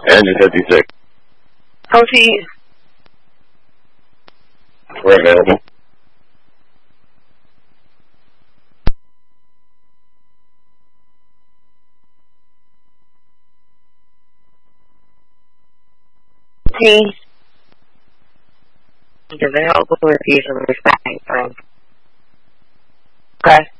Engine 56. Proceed. We're available. Please. Available with you from respecting time. Okay.